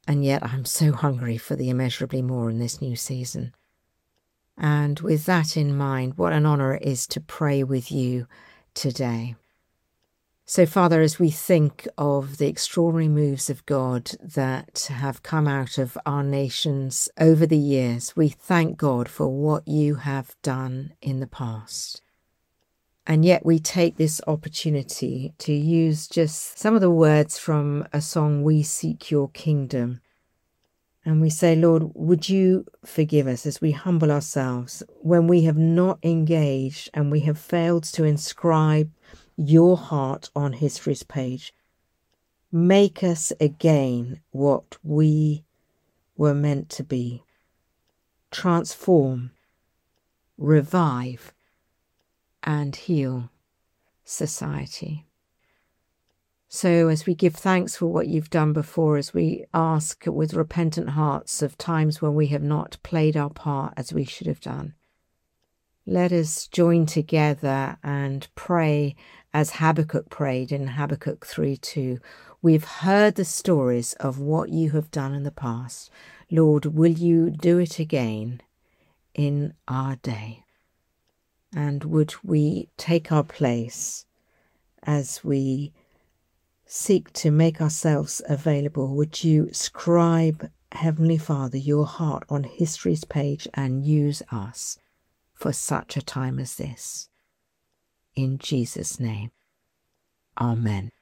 And yet I'm so hungry for the immeasurably more in this new season. And with that in mind, what an honour it is to pray with you today. So, Father, as we think of the extraordinary moves of God that have come out of our nations over the years, we thank God for what you have done in the past. And yet we take this opportunity to use just some of the words from a song, We Seek Your Kingdom. And we say, Lord, would you forgive us as we humble ourselves when we have not engaged and we have failed to inscribe your heart on history's page. Make us again what we were meant to be. Transform, revive, and heal society. So as we give thanks for what you've done before, as we ask with repentant hearts of times when we have not played our part as we should have done, let us join together and pray as Habakkuk prayed in Habakkuk 3:2. We've heard the stories of what you have done in the past. Lord, will you do it again in our day? And would we take our place as we seek to make ourselves available? Would you scribe, Heavenly Father, your heart on history's page and use us for such a time as this? In Jesus' name, amen.